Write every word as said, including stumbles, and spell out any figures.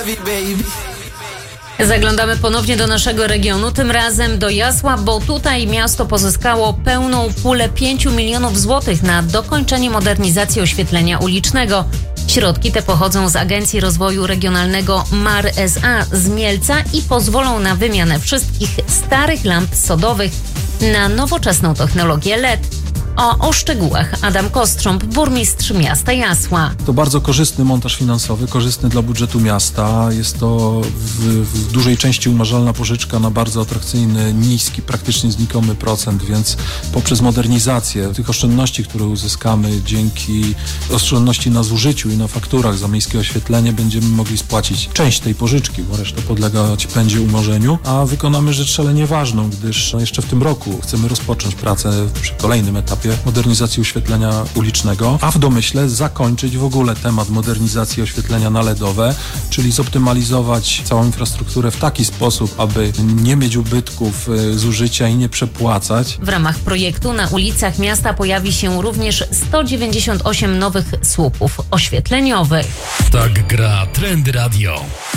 Zaglądamy ponownie do naszego regionu, tym razem do Jasła, bo tutaj miasto pozyskało pełną pulę pięciu milionów złotych na dokończenie modernizacji oświetlenia ulicznego. Środki te pochodzą z Agencji Rozwoju Regionalnego M A R S A z Mielca i pozwolą na wymianę wszystkich starych lamp sodowych na nowoczesną technologię L E D. O, o szczegółach Adam Kostrząb, burmistrz miasta Jasła. To bardzo korzystny montaż finansowy, korzystny dla budżetu miasta. Jest to w, w dużej części umarzalna pożyczka na bardzo atrakcyjny, niski, praktycznie znikomy procent, więc poprzez modernizację tych oszczędności, które uzyskamy dzięki oszczędności na zużyciu i na fakturach za miejskie oświetlenie, będziemy mogli spłacić część tej pożyczki, bo reszta podlegać będzie umorzeniu, a wykonamy rzecz szalenie ważną, gdyż jeszcze w tym roku chcemy rozpocząć pracę przy kolejnym etapie modernizacji oświetlenia ulicznego, a w domyśle zakończyć w ogóle temat modernizacji oświetlenia na L E D owe, czyli zoptymalizować całą infrastrukturę w taki sposób, aby nie mieć ubytków, zużycia i nie przepłacać. W ramach projektu na ulicach miasta pojawi się również sto dziewięćdziesiąt osiem nowych słupów oświetleniowych. Tak gra Trend Radio.